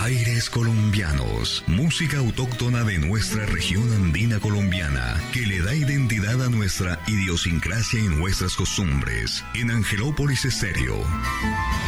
Aires colombianos, música autóctona de nuestra región andina colombiana, que le da identidad a nuestra idiosincrasia y nuestras costumbres. En Angelópolis Estéreo.